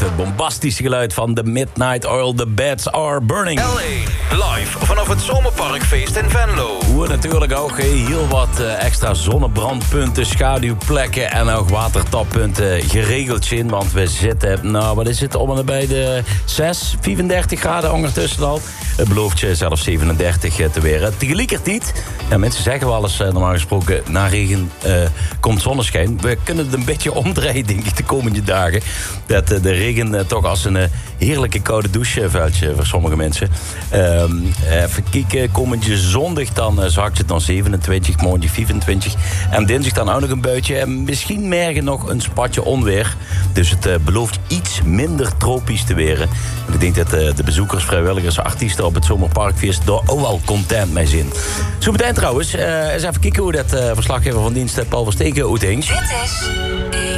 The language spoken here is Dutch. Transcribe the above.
het bombastische geluid van The Midnight Oil. The Beds Are Burning. LA, live vanaf het Zomerparkfeest in Venlo. Hoe natuurlijk ook heel wat extra zonnebrandpunten, schaduwplekken en ook watertappunten geregeld in. Want we zitten, wat is het, om en bij de 34 graden ondertussen al. Het belooft je zelfs 37 te weren. Tegelijkertijd, mensen zeggen wel eens normaal gesproken, na regen komt zonneschijn. We kunnen het een beetje omdraaien, denk ik, de komende dagen. Dat de regen toch als een heerlijke koude douchevuiltje voor sommige mensen. Even kijken, komende zondag dan zakt het dan 27, maandag 24. En dinsdag dan ook nog een buitje. En misschien morgen nog een spatje onweer. Dus het belooft iets minder tropisch te weren. En ik denk dat de bezoekers, vrijwilligers, artiesten op het Zomerparkfeest daar ook wel content mee zijn. Zo meteen trouwens, eens even kijken hoe dat verslaggever van dienst Paul Verstegen uithinkt. Dit is